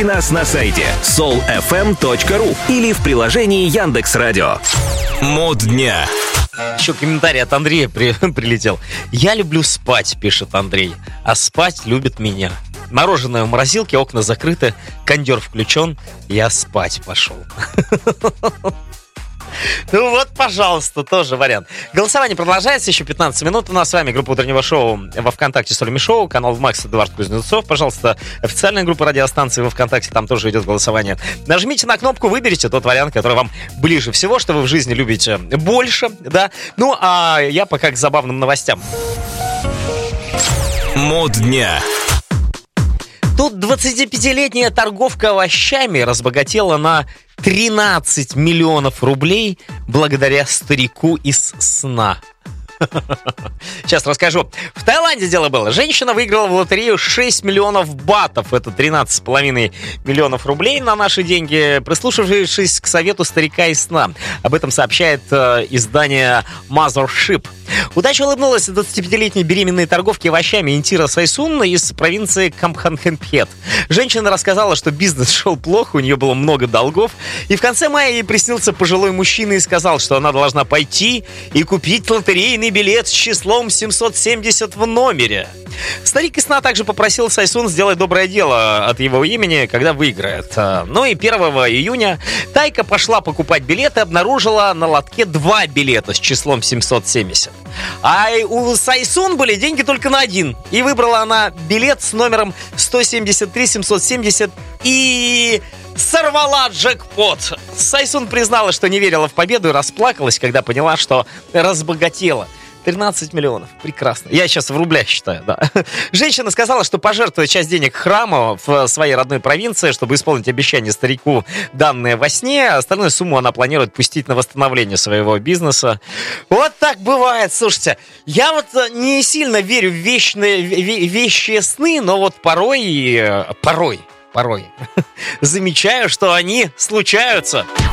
Нас на сайте soulfm.ru или в приложении Яндекс.Радио. Мод дня. Еще комментарий от Андрея прилетел. «Я люблю спать», пишет Андрей, «а спать любит меня. Мороженое в морозилке, окна закрыты, кондер включен, я спать пошел». Ну вот, пожалуйста, тоже вариант. Голосование продолжается, еще 15 минут. У нас с вами группа утреннего шоу во ВКонтакте «Соль Шоу», канал в Макс, Эдуард Кузнецов. Пожалуйста, официальная группа радиостанции во ВКонтакте, там тоже идет голосование. Нажмите на кнопку, выберите тот вариант, который вам ближе всего, что вы в жизни любите больше, да. Ну, а я пока к забавным новостям. Мод дня. Тут 25-летняя торговка овощами разбогатела на 13 миллионов рублей благодаря старику из сна. Сейчас расскажу. В Таиланде дело было. Женщина выиграла в лотерею 6 миллионов батов. Это 13,5 миллионов рублей на наши деньги, прислушавшись к совету старика из сна. Об этом сообщает издание Mothership. Удача улыбнулась 25-летней беременной торговке овощами Интира Сайсун из провинции Кампханхенпхет. Женщина рассказала, что бизнес шел плохо, у нее было много долгов. И в конце мая ей приснился пожилой мужчина и сказал, что она должна пойти и купить лотерейный билет с числом 770 в номере. Старик из сна также попросил Сайсун сделать доброе дело от его имени, когда выиграет. Ну и 1 июня Тайка пошла покупать билеты, обнаружила на лотке 2 билета с числом 770. А у Сайсун были деньги только на один. И выбрала она билет с номером 173-770 и сорвала джекпот. Сайсун признала, что не верила в победу и расплакалась, когда поняла, что разбогатела. 13 миллионов. Прекрасно. Я сейчас в рублях считаю, да. Женщина сказала, что пожертвует часть денег храму в своей родной провинции, чтобы исполнить обещание старику, данное во сне. Остальную сумму она планирует пустить на восстановление своего бизнеса. Вот так бывает. Слушайте, я вот не сильно верю в вещие сны, но вот порой замечаю, что они случаются.